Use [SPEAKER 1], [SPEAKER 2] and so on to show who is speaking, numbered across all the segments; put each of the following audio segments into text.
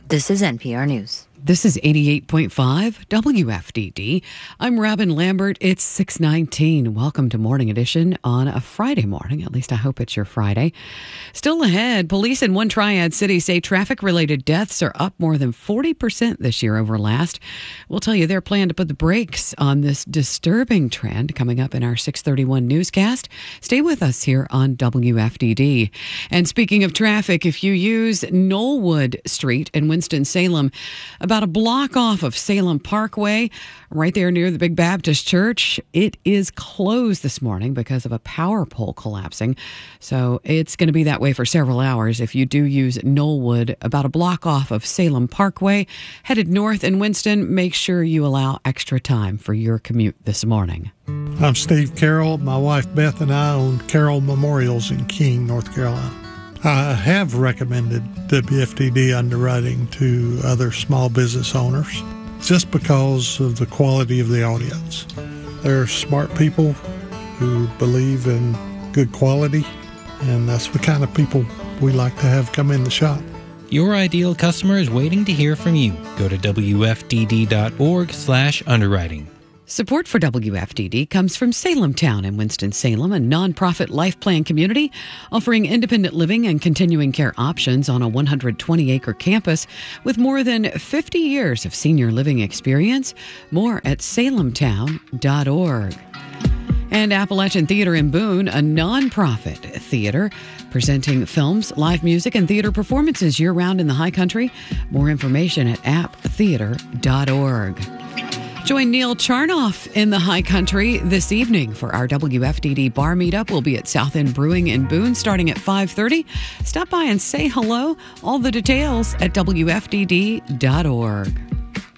[SPEAKER 1] This is NPR News.
[SPEAKER 2] This is 88.5 WFDD. I'm Robin Lambert. It's 6:19. Welcome to Morning Edition on a Friday morning. At least I hope it's your Friday. Still ahead, police in one Triad city say traffic-related deaths are up more than 40% this year over last. We'll tell you their plan to put the brakes on this disturbing trend coming up in our 6:31 newscast. Stay with us here on WFDD. And speaking of traffic, if you use Knollwood Street in Winston-Salem, about a block off of Salem Parkway, right there near the Big Baptist Church, it is closed this morning because of a power pole collapsing. So it's going to be that way for several hours. If you do use Knollwood, about a block off of Salem Parkway, headed north in Winston, make sure you allow extra time for your commute this morning.
[SPEAKER 3] I'm Steve Carroll. My wife Beth and I own Carroll Memorials in King, North Carolina. I have recommended WFDD underwriting to other small business owners just because of the quality of the audience. They're smart people who believe in good quality, and that's the kind of people we like to have come in the shop.
[SPEAKER 4] Your ideal customer is waiting to hear from you. Go to WFDD.org/underwriting.
[SPEAKER 2] Support for WFDD comes from Salem Town in Winston-Salem, a nonprofit life plan community offering independent living and continuing care options on a 120-acre campus with more than 50 years of senior living experience. More at salemtown.org. And Appalachian Theater in Boone, a nonprofit theater presenting films, live music, and theater performances year-round in the High Country. More information at apptheater.org. Join Neil Charnoff in the High Country this evening for our WFDD bar meetup. We'll be at South End Brewing in Boone starting at 5:30. Stop by and say hello. All the details at WFDD.org.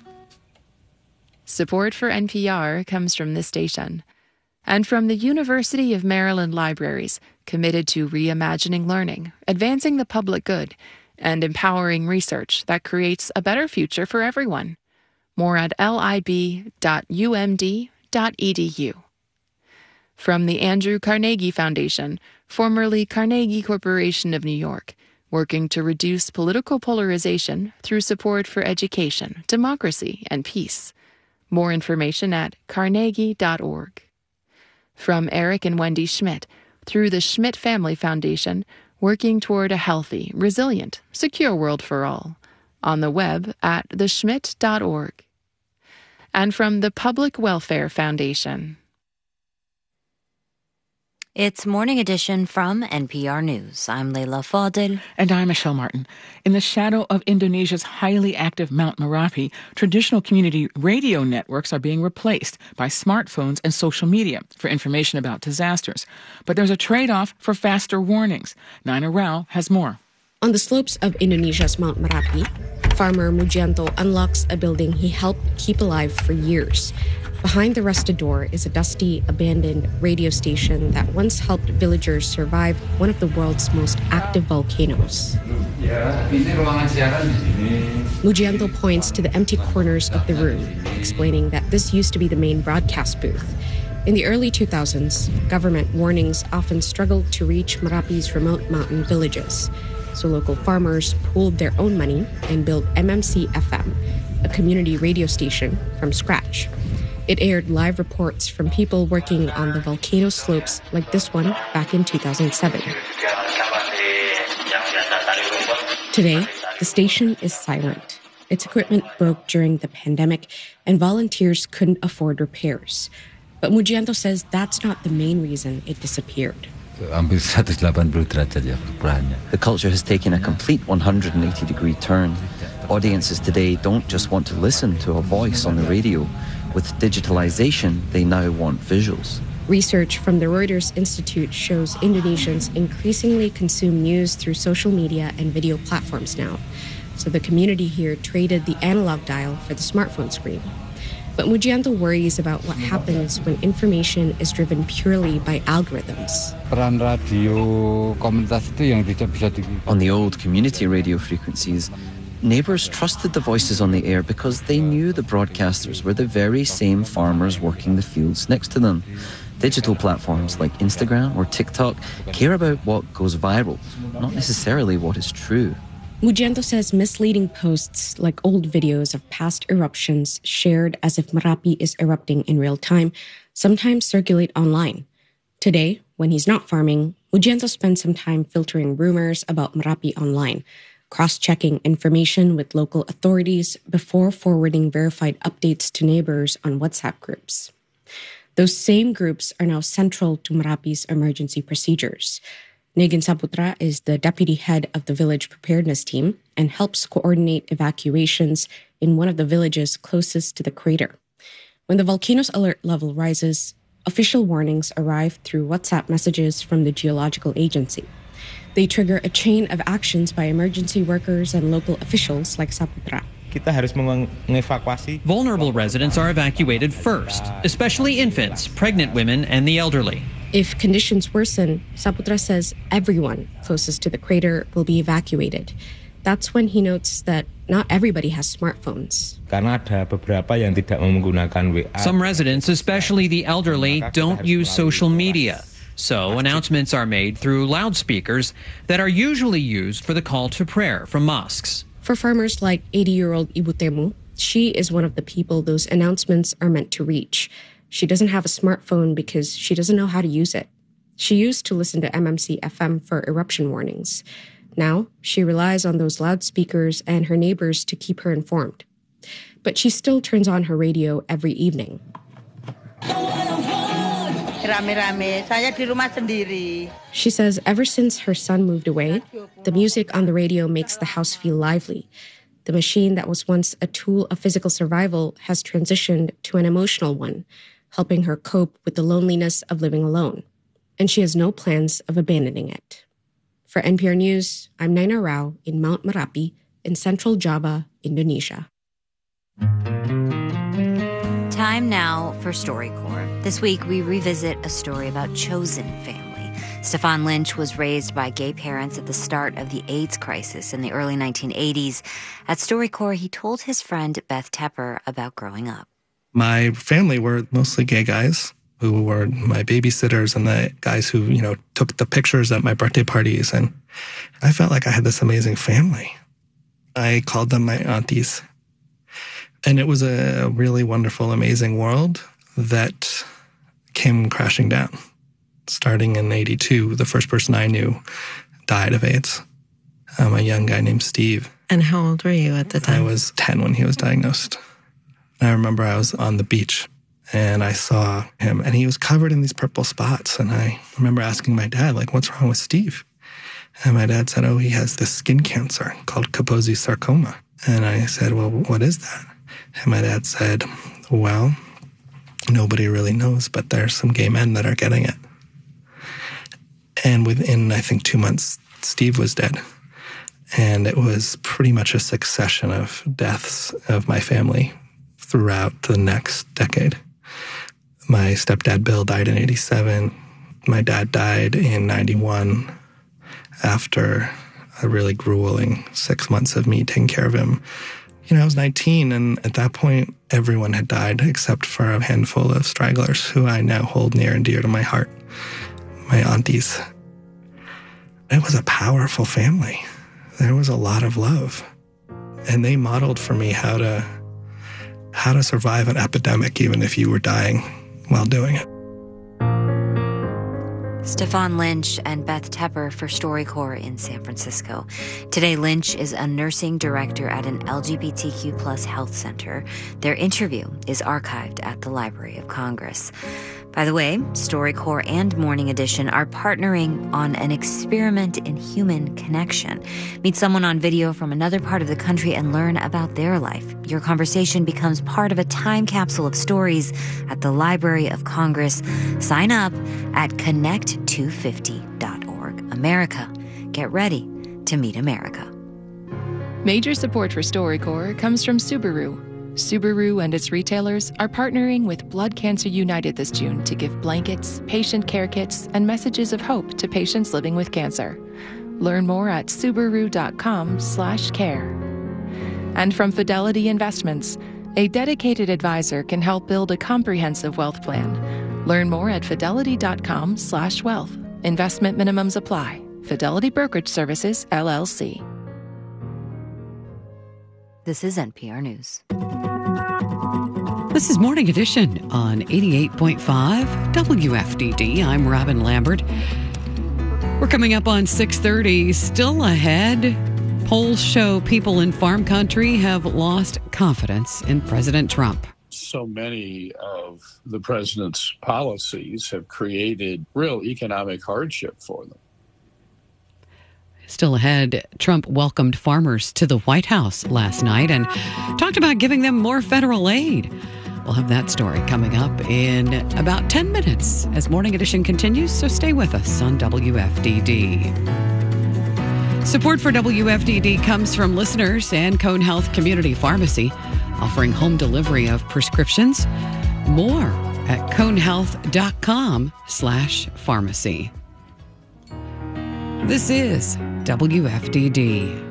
[SPEAKER 5] Support for NPR comes from this station and from the University of Maryland Libraries, committed to reimagining learning, advancing the public good, and empowering research that creates a better future for everyone. More at lib.umd.edu. From the Andrew Carnegie Foundation, formerly Carnegie Corporation of New York, working to reduce political polarization through support for education, democracy, and peace. More information at carnegie.org. From Eric and Wendy Schmidt, through the Schmidt Family Foundation, working toward a healthy, resilient, secure world for all. On the web at theschmidt.org. And from the Public Welfare Foundation.
[SPEAKER 1] It's Morning Edition from NPR News. I'm Leila Fadel.
[SPEAKER 6] And I'm Michelle Martin. In the shadow of Indonesia's highly active Mount Merapi, traditional community radio networks are being replaced by smartphones and social media for information about disasters. But there's a trade-off for faster warnings. Nina Rao has more.
[SPEAKER 7] On the slopes of Indonesia's Mount Merapi, farmer Mujianto unlocks a building he helped keep alive for years. Behind the rusted door is a dusty, abandoned radio station that once helped villagers survive one of the world's most active volcanoes. Mujianto points to the empty corners of the room, explaining that this used to be the main broadcast booth. In the early 2000s, government warnings often struggled to reach Merapi's remote mountain villages. So local farmers pooled their own money and built MMC-FM, a community radio station, from scratch. It aired live reports from people working on the volcano slopes like this one back in 2007. Today, the station is silent. Its equipment broke during the pandemic, and volunteers couldn't afford repairs. But Mujianto says that's not the main reason it disappeared.
[SPEAKER 8] The culture has taken a complete 180-degree turn. Audiences today don't just want to listen to a voice on the radio. With digitalization, they now want visuals.
[SPEAKER 7] Research from the Reuters Institute shows Indonesians increasingly consume news through social media and video platforms now. So the community here traded the analog dial for the smartphone screen. But Mujianto worries about what happens when information is driven purely by algorithms.
[SPEAKER 8] On the old community radio frequencies, neighbours trusted the voices on the air because they knew the broadcasters were the very same farmers working the fields next to them. Digital platforms like Instagram or TikTok care about what goes viral, not necessarily what is true.
[SPEAKER 7] Mugiento says misleading posts like old videos of past eruptions shared as if Merapi is erupting in real time sometimes circulate online. Today, when he's not farming, Mugiento spends some time filtering rumors about Merapi online, cross-checking information with local authorities before forwarding verified updates to neighbors on WhatsApp groups. Those same groups are now central to Merapi's emergency procedures. Negin Saputra is the deputy head of the village preparedness team and helps coordinate evacuations in one of the villages closest to the crater. When the volcano's alert level rises, official warnings arrive through WhatsApp messages from the Geological Agency. They trigger a chain of actions by emergency workers and local officials like Saputra.
[SPEAKER 9] Vulnerable residents are evacuated first, especially infants, pregnant women, and the elderly.
[SPEAKER 7] If conditions worsen, Saputra says everyone closest to the crater will be evacuated. That's when he notes that not everybody has smartphones.
[SPEAKER 9] Some residents, especially the elderly, don't use social media. So announcements are made through loudspeakers that are usually used for the call to prayer from mosques.
[SPEAKER 7] For farmers like 80-year-old Ibutemu, she is one of the people those announcements are meant to reach. She doesn't have a smartphone because she doesn't know how to use it. She used to listen to MMC FM for eruption warnings. Now, she relies on those loudspeakers and her neighbors to keep her informed. But she still turns on her radio every evening. She says ever since her son moved away, the music on the radio makes the house feel lively. The machine that was once a tool of physical survival has transitioned to an emotional one, helping her cope with the loneliness of living alone. And she has no plans of abandoning it. For NPR News, I'm Naina Rao in Mount Merapi in central Java, Indonesia.
[SPEAKER 1] Time now for StoryCorps. This week, we revisit a story about chosen family. Stefan Lynch was raised by gay parents at the start of the AIDS crisis in the early 1980s. At StoryCorps, he told his friend Beth Tepper about growing up.
[SPEAKER 10] My family were mostly gay guys who were my babysitters and the guys who, took the pictures at my birthday parties. And I felt like I had this amazing family. I called them my aunties. And it was a really wonderful, amazing world that came crashing down. Starting in 82, the first person I knew died of AIDS. A young guy named Steve.
[SPEAKER 11] And how old were you at the time?
[SPEAKER 10] I was 10 when he was diagnosed. I remember I was on the beach and I saw him and he was covered in these purple spots. And I remember asking my dad, what's wrong with Steve? And my dad said, he has this skin cancer called Kaposi sarcoma. And I said, well, what is that? And my dad said, well, nobody really knows, but there's some gay men that are getting it. And within, I think, 2 months, Steve was dead. And it was pretty much a succession of deaths of my family throughout the next decade. My stepdad, Bill, died in 87. My dad died in 91 after a really grueling 6 months of me taking care of him. I was 19, and at that point, everyone had died except for a handful of stragglers who I now hold near and dear to my heart, my aunties. It was a powerful family. There was a lot of love. And they modeled for me how to survive an epidemic, even if you were dying while doing it.
[SPEAKER 1] Stefan Lynch and Beth Tepper for StoryCorps in San Francisco. Today, Lynch is a nursing director at an LGBTQ+ health center. Their interview is archived at the Library of Congress. By the way, StoryCorps and Morning Edition are partnering on an experiment in human connection. Meet someone on video from another part of the country and learn about their life. Your conversation becomes part of a time capsule of stories at the Library of Congress. Sign up at connect250.org. America, get ready to meet America.
[SPEAKER 5] Major support for StoryCorps comes from Subaru. Subaru and its retailers are partnering with Blood Cancer United this June to give blankets, patient care kits, and messages of hope to patients living with cancer. Learn more at Subaru.com/care. And from Fidelity Investments, a dedicated advisor can help build a comprehensive wealth plan. Learn more at Fidelity.com/wealth. Investment minimums apply. Fidelity Brokerage Services, LLC.
[SPEAKER 1] This is NPR News.
[SPEAKER 2] This is Morning Edition on 88.5 WFDD. I'm Robin Lambert. We're coming up on 6:30. Still ahead, polls show people in farm country have lost confidence in President Trump.
[SPEAKER 11] So many of the president's policies have created real economic hardship for them.
[SPEAKER 2] Still ahead, Trump welcomed farmers to the White House last night and talked about giving them more federal aid. We'll have that story coming up in about 10 minutes as Morning Edition continues, so stay with us on WFDD. Support for WFDD comes from listeners and Cone Health Community Pharmacy, offering home delivery of prescriptions. More at conehealth.com/pharmacy. This is WFDD.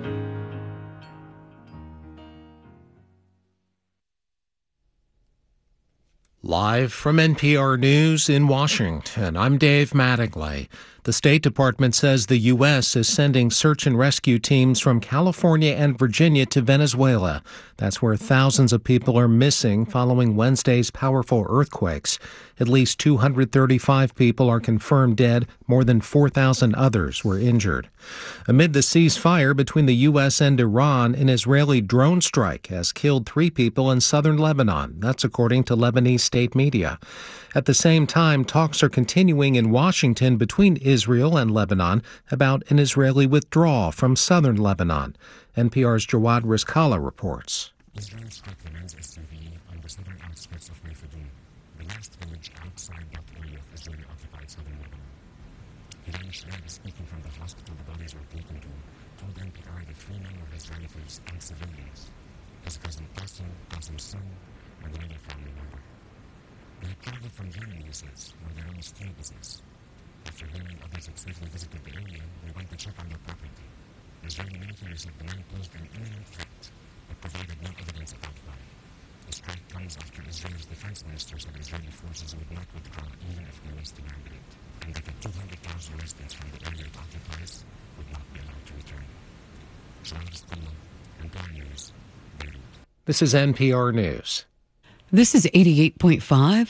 [SPEAKER 12] Live from NPR News in Washington, I'm Dave Mattingly. The State Department says the U.S. is sending search and rescue teams from California and Virginia to Venezuela. That's where thousands of people are missing following Wednesday's powerful earthquakes. At least 235 people are confirmed dead. More than 4,000 others were injured. Amid the ceasefire between the U.S. and Iran, an Israeli drone strike has killed 3 people in southern Lebanon. That's according to Lebanese state media. At the same time, talks are continuing in Washington between Israel and Lebanon about an Israeli withdrawal from southern Lebanon. NPR's Jawad Rizkallah reports.
[SPEAKER 13] Israel struck the men's SUV on the southern outskirts of Methadun, the last village outside that area of Israeli-occupied southern Lebanon. Hilal Shrabi, speaking from the hospital the bodies were taken to, told NPR the 3 men were his relatives and civilians, his cousin Qassem's son, and another family member. They had traveled from Germany, he says, where they run a steel business. After hearing others had safely visited the area, they went to check on their property. The Israeli military said the men posed an imminent threat, but provided no evidence of outcry. The strike comes after Israel's defense minister said Israeli forces would not withdraw even if the U.S. demanded it, and that the 200,000 residents from the area it occupies would not be allowed to return. Jawad Rizkallah, NPR News, Beirut.
[SPEAKER 12] This is NPR News.
[SPEAKER 2] This is 88.5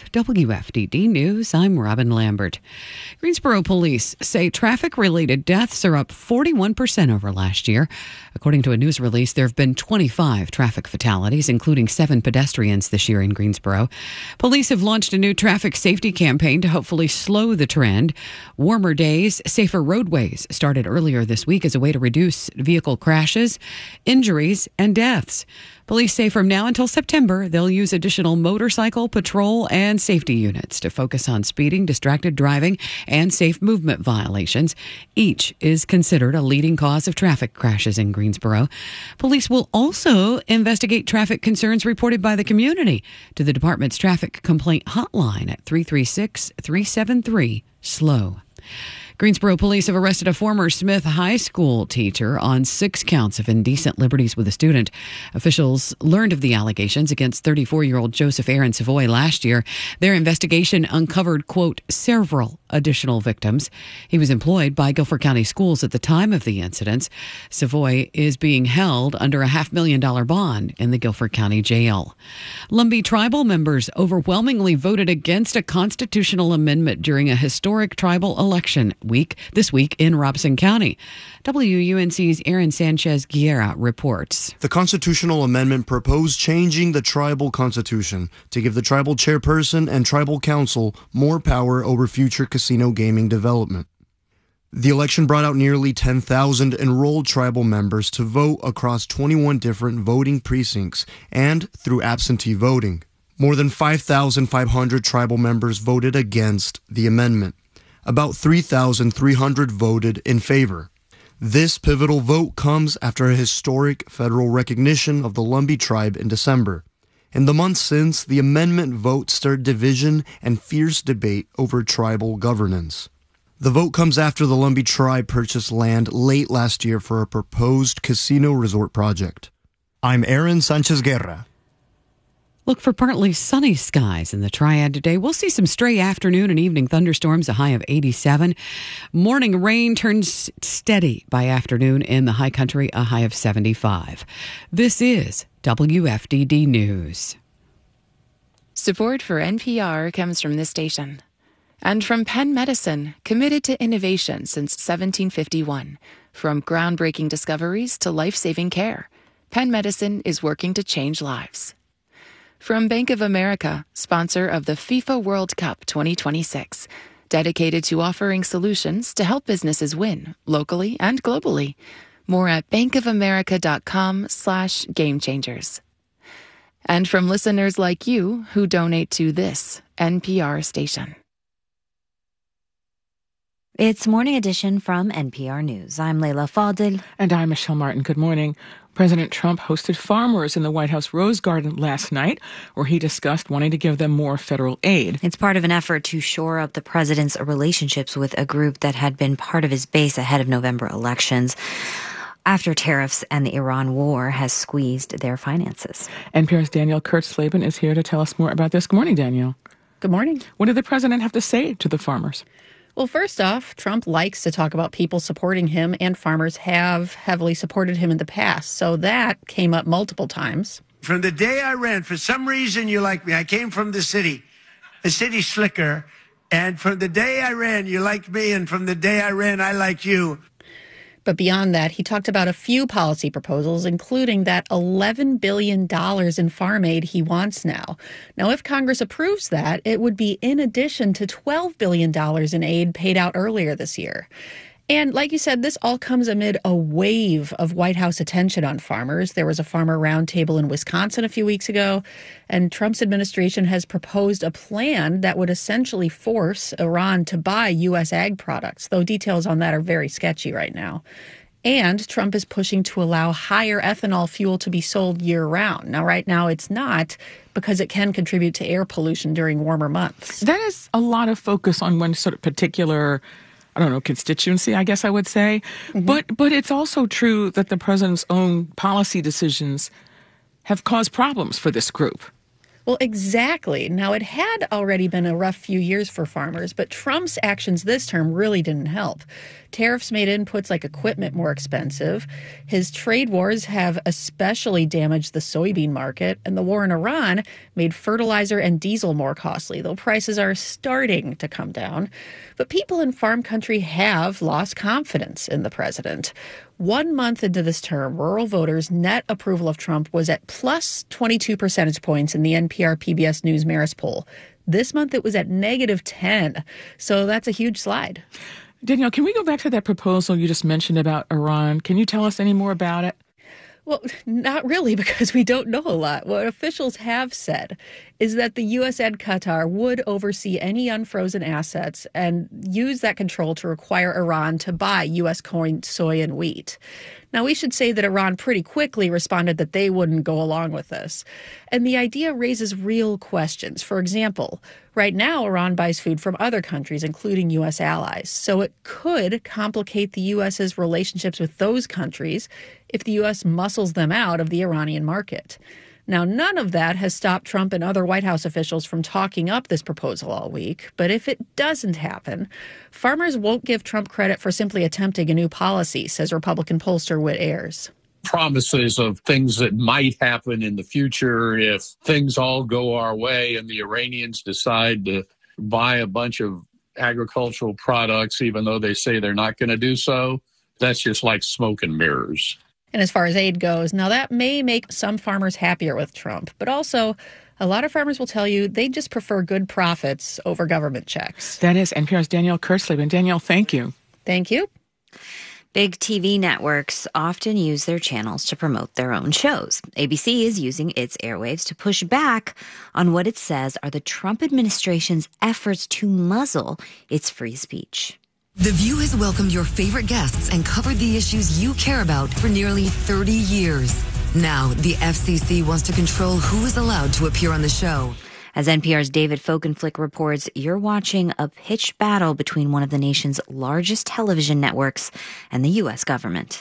[SPEAKER 2] WFDD News. I'm Robin Lambert. Greensboro police say traffic-related deaths are up 41% over last year. According to a news release, there have been 25 traffic fatalities, including 7 pedestrians this year in Greensboro. Police have launched a new traffic safety campaign to hopefully slow the trend. Warmer days, safer roadways started earlier this week as a way to reduce vehicle crashes, injuries, and deaths. Police say from now until September, they'll use additional motorcycle, patrol, and safety units to focus on speeding, distracted driving, and safe movement violations. Each is considered a leading cause of traffic crashes in Greensboro. Police will also investigate traffic concerns reported by the community to the department's traffic complaint hotline at 336-373-SLOW. Greensboro police have arrested a former Smith High School teacher on 6 counts of indecent liberties with a student. Officials learned of the allegations against 34-year-old Joseph Aaron Savoy last year. Their investigation uncovered, quote, several additional victims. He was employed by Guilford County Schools at the time of the incidents. Savoy is being held under a $500,000 bond in the Guilford County Jail. Lumbee tribal members overwhelmingly voted against a constitutional amendment during a historic tribal election this week in Robeson County. WUNC's Aaron Sanchez-Guerra reports.
[SPEAKER 14] The constitutional amendment proposed changing the tribal constitution to give the tribal chairperson and tribal council more power over future casino gaming development. The election brought out nearly 10,000 enrolled tribal members to vote across 21 different voting precincts and through absentee voting. More than 5,500 tribal members voted against the amendment. About 3,300 voted in favor. This pivotal vote comes after a historic federal recognition of the Lumbee tribe in December. In the months since, the amendment vote stirred division and fierce debate over tribal governance. The vote comes after the Lumbee tribe purchased land late last year for a proposed casino resort project. I'm Aaron Sanchez-Guerra.
[SPEAKER 2] Look for partly sunny skies in the Triad today. We'll see some stray afternoon and evening thunderstorms, a high of 87. Morning rain turns steady by afternoon in the high country, a high of 75. This is WFDD News.
[SPEAKER 5] Support for NPR comes from this station. And from Penn Medicine, committed to innovation since 1751. From groundbreaking discoveries to life-saving care, Penn Medicine is working to change lives. From Bank of America, sponsor of the FIFA World Cup 2026, dedicated to offering solutions to help businesses win, locally and globally. More at bankofamerica.com/gamechangers. And from listeners like you who donate to this NPR station.
[SPEAKER 1] It's Morning Edition from NPR News. I'm Leila Fadel.
[SPEAKER 6] And I'm Michelle Martin. Good morning. President Trump hosted farmers in the White House Rose Garden last night, where he discussed wanting to give them more federal aid.
[SPEAKER 1] It's part of an effort to shore up the president's relationships with a group that had been part of his base ahead of November elections, after tariffs and the Iran war has squeezed their finances.
[SPEAKER 6] NPR's Danielle Kurtzleben is here to tell us more about this. Good morning, Danielle.
[SPEAKER 15] Good morning.
[SPEAKER 6] What did the president have to say to the farmers?
[SPEAKER 15] Well, first off, Trump likes to talk about people supporting him, and farmers have heavily supported him in the past. So that came up multiple times.
[SPEAKER 16] From the day I ran, for some reason you like me. I came from the city slicker. And from the day I ran, you liked me. And from the day I ran, I liked you.
[SPEAKER 15] But beyond that, he talked about a few policy proposals, including that $11 billion in farm aid he wants now. Now, if Congress approves that, it would be in addition to $12 billion in aid paid out earlier this year. And like you said, this all comes amid a wave of White House attention on farmers. There was a farmer roundtable in Wisconsin a few weeks ago, and Trump's administration has proposed a plan that would essentially force Iran to buy U.S. ag products, though details on that are very sketchy right now. And Trump is pushing to allow higher ethanol fuel to be sold year-round. Now, right now, it's not, because it can contribute to air pollution during warmer months.
[SPEAKER 6] That is a lot of focus on one sort of particular constituency, I guess I would say. Mm-hmm. But it's also true that the president's own policy decisions have caused problems for this group.
[SPEAKER 15] Well, exactly. Now, it had already been a rough few years for farmers, but Trump's actions this term really didn't help. Tariffs made inputs like equipment more expensive. His trade wars have especially damaged the soybean market, and the war in Iran made fertilizer and diesel more costly, though prices are starting to come down. But people in farm country have lost confidence in the president. 1 month into this term, rural voters' net approval of Trump was at plus 22 percentage points in the NPR PBS News Marist poll. This month, it was at negative 10. So that's a huge slide.
[SPEAKER 6] Danielle, can we go back to that proposal you just mentioned about Iran? Can you tell us any more about it?
[SPEAKER 15] Well, not really, because we don't know a lot. What officials have said is that the U.S. and Qatar would oversee any unfrozen assets and use that control to require Iran to buy U.S. corn, soy, and wheat. Now, we should say that Iran pretty quickly responded that they wouldn't go along with this. And the idea raises real questions. For example, right now, Iran buys food from other countries, including U.S. allies. So it could complicate the U.S.'s relationships with those countries if the U.S. muscles them out of the Iranian market. Now, none of that has stopped Trump and other White House officials from talking up this proposal all week. But if it doesn't happen, farmers won't give Trump credit for simply attempting a new policy, says Republican pollster Whit Ayers.
[SPEAKER 11] Promises of things that might happen in the future if things all go our way and the Iranians decide to buy a bunch of agricultural products, even though they say they're not going to do so. That's just like smoke and mirrors.
[SPEAKER 15] And as far as aid goes, now that may make some farmers happier with Trump, but also a lot of farmers will tell you they just prefer good profits over government checks.
[SPEAKER 6] That is NPR's Danielle Kurtzleben. Danielle, thank you.
[SPEAKER 15] Thank you.
[SPEAKER 1] Big TV networks often use their channels to promote their own shows. ABC is using its airwaves to push back on what it says are the Trump administration's efforts to muzzle its free speech.
[SPEAKER 17] The View has welcomed your favorite guests and covered the issues you care about for nearly 30 years. Now, the FCC wants to control who is allowed to appear on the show.
[SPEAKER 1] As NPR's David Folkenflik reports, you're watching a pitched battle between one of the nation's largest television networks and the U.S. government.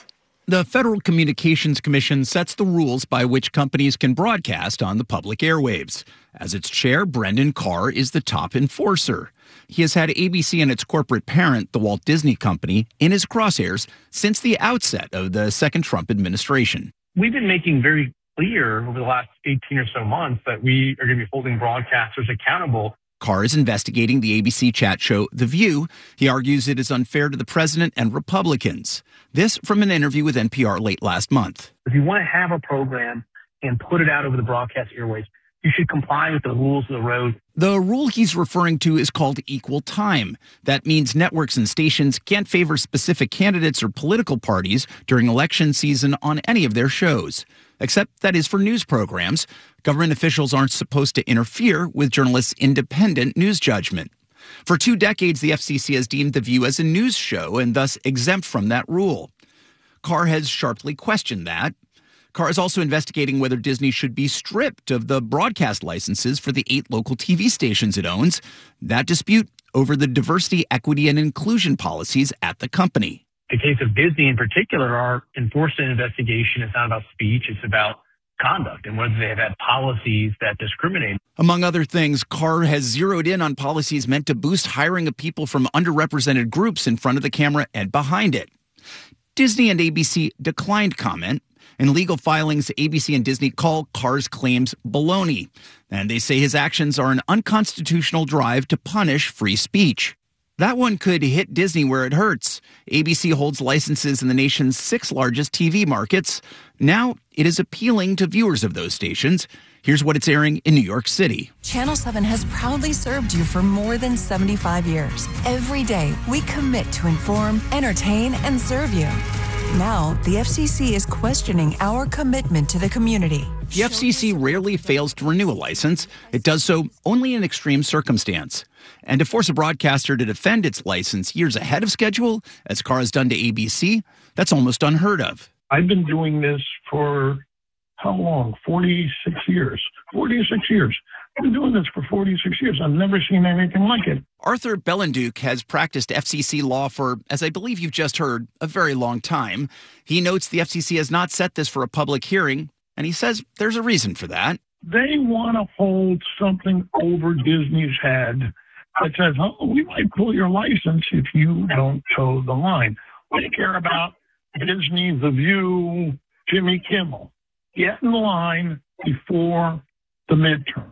[SPEAKER 18] The Federal Communications Commission sets the rules by which companies can broadcast on the public airwaves. As its chair, Brendan Carr is the top enforcer. He has had ABC and its corporate parent, the Walt Disney Company, in his crosshairs since the outset of the second Trump administration.
[SPEAKER 19] We've been making very clear over the last 18 or so months that we are going to be holding broadcasters accountable.
[SPEAKER 18] Carr is investigating the ABC chat show The View. He argues it is unfair to the president and Republicans. This from an interview with NPR late last month.
[SPEAKER 19] If you want to have a program and put it out over the broadcast airways, you should comply with the rules of the road.
[SPEAKER 18] The rule he's referring to is called equal time. That means networks and stations can't favor specific candidates or political parties during election season on any of their shows. Except that is for news programs. Government officials aren't supposed to interfere with journalists' independent news judgment. For 2 decades, the FCC has deemed The View as a news show and thus exempt from that rule. Carr has sharply questioned that. Carr is also investigating whether Disney should be stripped of the broadcast licenses for the 8 local TV stations it owns. That dispute over the diversity, equity, and inclusion policies at the company.
[SPEAKER 19] The case of Disney in particular, our enforcement investigation is not about speech, it's about conduct and whether they have had policies that discriminate.
[SPEAKER 18] Among other things, Carr has zeroed in on policies meant to boost hiring of people from underrepresented groups in front of the camera and behind it. Disney and ABC declined comment. In legal filings, ABC and Disney call Carr's claims baloney, and they say his actions are an unconstitutional drive to punish free speech. That one could hit Disney where it hurts. ABC holds licenses in the nation's 6 largest TV markets. Now it is appealing to viewers of those stations. Here's what it's airing in New York City.
[SPEAKER 20] Channel 7 has proudly served you for more than 75 years. Every day, we commit to inform, entertain, and serve you. Now, the FCC is questioning our commitment to the community.
[SPEAKER 18] The FCC rarely fails to renew a license. It does so only in extreme circumstance. And to force a broadcaster to defend its license years ahead of schedule, as Carr has done to ABC, that's almost unheard of.
[SPEAKER 21] I've been doing this for how long? 46 years. 46 years. I've been doing this for 46 years. I've never seen anything like it.
[SPEAKER 18] Arthur Bellenduke has practiced FCC law for, as I believe you've just heard, a very long time. He notes the FCC has not set this for a public hearing, and he says there's a reason for that.
[SPEAKER 21] They want to hold something over Disney's head that says, oh, we might pull your license if you don't toe the line. We care about Disney, The View, Jimmy Kimmel. Get in line before the midterms,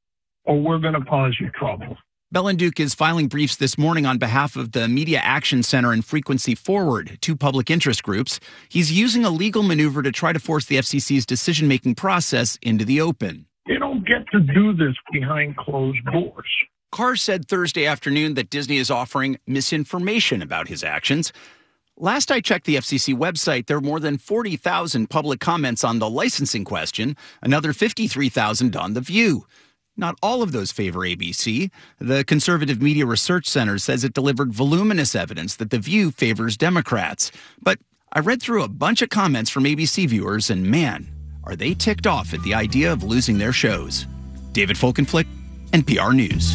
[SPEAKER 21] or we're going to cause you trouble.
[SPEAKER 18] Bellenduke is filing briefs this morning on behalf of the Media Action Center and Frequency Forward, 2 public interest groups. He's using a legal maneuver to try to force the FCC's decision-making process into the open.
[SPEAKER 21] You don't get to do this behind closed doors.
[SPEAKER 18] Carr said Thursday afternoon that Disney is offering misinformation about his actions. Last I checked the FCC website, there were more than 40,000 public comments on the licensing question, another 53,000 on The View. Not all of those favor ABC. The Conservative Media Research Center says it delivered voluminous evidence that The View favors Democrats. But I read through a bunch of comments from ABC viewers, and man, are they ticked off at the idea of losing their shows. David Folkenflik, NPR News.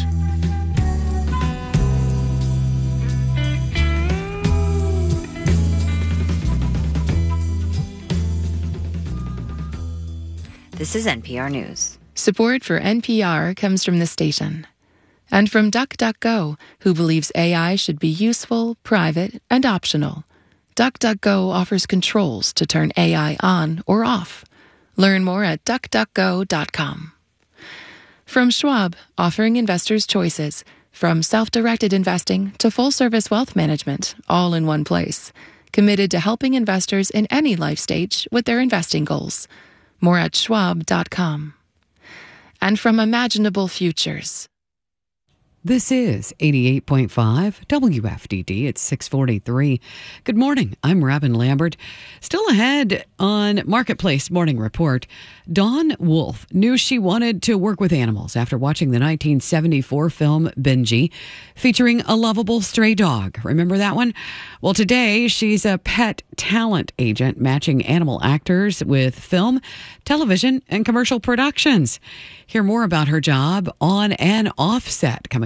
[SPEAKER 1] This is NPR News.
[SPEAKER 5] Support for NPR comes from the station and from DuckDuckGo, who believes AI should be useful, private, and optional. DuckDuckGo offers controls to turn AI on or off. Learn more at duckduckgo.com. From Schwab, offering investors choices, from self-directed investing to full-service wealth management, all in one place. Committed to helping investors in any life stage with their investing goals. More at schwab.com. And from Imaginable Futures.
[SPEAKER 2] This is 88.5 WFDD. It's 6:43. Good morning. I'm Robin Lambert. Still ahead on Marketplace Morning Report. Dawn Wolfe knew she wanted to work with animals after watching the 1974 film Benji, featuring a lovable stray dog. Remember that one? Well, today she's a pet talent agent matching animal actors with film, television, and commercial productions. Hear more about her job on and off set coming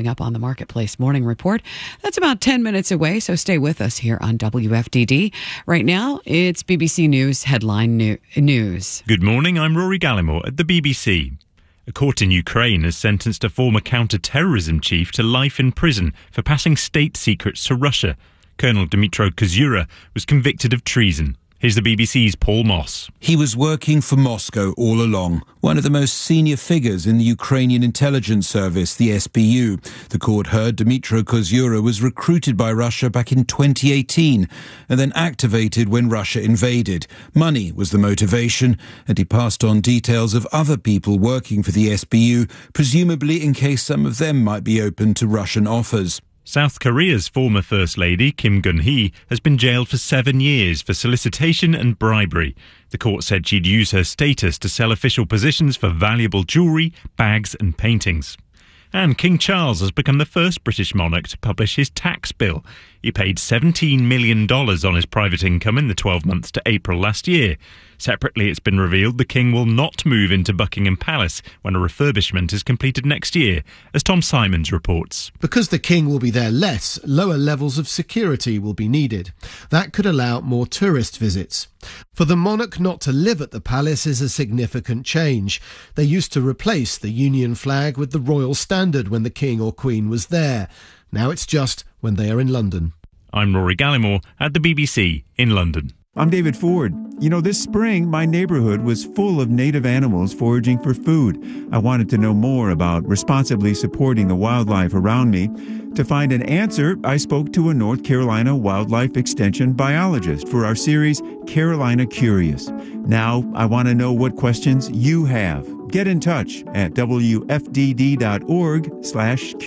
[SPEAKER 2] coming up on the Marketplace Morning Report. That's about 10 minutes away, so stay with us here on WFDD. Right now, it's BBC News headline news.
[SPEAKER 3] Good morning, I'm Rory Gallimore at the BBC. A court in Ukraine has sentenced a former counter-terrorism chief to life in prison for passing state secrets to Russia. Colonel Dmytro Kozura was convicted of treason. Here's the BBC's Paul Moss.
[SPEAKER 22] He was working for Moscow all along, one of the most senior figures in the Ukrainian intelligence service, the SBU. The court heard Dmytro Kozura was recruited by Russia back in 2018 and then activated when Russia invaded. Money was the motivation, and he passed on details of other people working for the SBU, presumably in case some of them might be open to Russian offers.
[SPEAKER 3] South Korea's former First Lady, Kim Gun-hee, has been jailed for 7 years for solicitation and bribery. The court said she'd use her status to sell official positions for valuable jewellery, bags and paintings. And King Charles has become the first British monarch to publish his tax bill. He paid $17 million on his private income in the 12 months to April last year. Separately, it's been revealed the King will not move into Buckingham Palace when a refurbishment is completed next year, as Tom Simons reports.
[SPEAKER 23] Because the King will be there less, lower levels of security will be needed. That could allow more tourist visits. For the monarch not to live at the palace is a significant change. They used to replace the Union flag with the royal standard when the King or Queen was there. Now it's just when they are in London.
[SPEAKER 3] I'm Rory Gallimore at the BBC in London.
[SPEAKER 24] I'm David Ford. You know, this spring, my neighborhood was full of native animals foraging for food. I wanted to know more about responsibly supporting the wildlife around me. To find an answer, I spoke to a North Carolina wildlife extension biologist for our series, Carolina Curious. Now, I want to know what questions you have. Get in touch at WFDD.org/curious.